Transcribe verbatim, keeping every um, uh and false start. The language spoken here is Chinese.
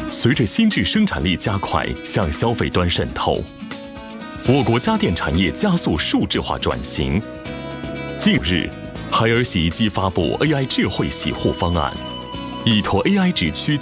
随着新质生产力加快向消费端渗透，我国家电产业加速数字化转型。近日，海尔洗衣机发布 A I 智慧洗护方案，依托 A I 指区